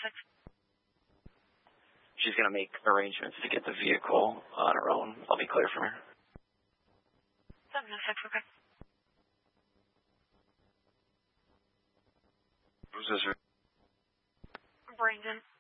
She's going to make arrangements to get the vehicle on her own. I'll be clear from her. 706, okay. Who's this? Brandon.